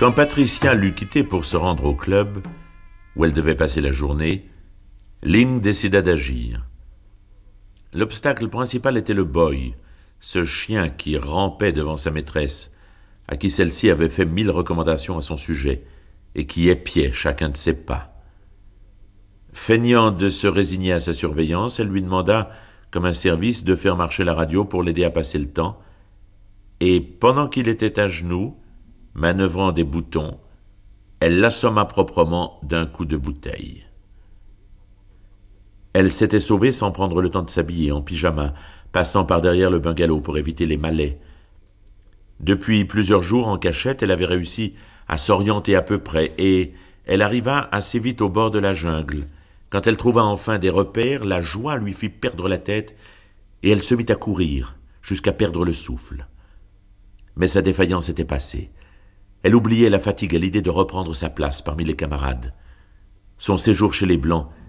Quand Patricia l'eut quitté pour se rendre au club, où elle devait passer la journée, Lynn décida d'agir. L'obstacle principal était le boy, ce chien qui rampait devant sa maîtresse, à qui celle-ci avait fait 1000 recommandations à son sujet, et qui épiait chacun de ses pas. Feignant de se résigner à sa surveillance, elle lui demanda, comme un service, de faire marcher la radio pour l'aider à passer le temps, et pendant qu'il était à genoux, manœuvrant des boutons, elle l'assomma proprement d'un coup de bouteille. Elle s'était sauvée sans prendre le temps de s'habiller, en pyjama, passant par derrière le bungalow pour éviter les malais. Depuis plusieurs jours en cachette, elle avait réussi à s'orienter à peu près, et elle arriva assez vite au bord de la jungle. Quand elle trouva enfin des repères, la joie lui fit perdre la tête, et elle se mit à courir, jusqu'à perdre le souffle. Mais sa défaillance était passée. Elle oubliait la fatigue à l'idée de reprendre sa place parmi les camarades. Son séjour chez les Blancs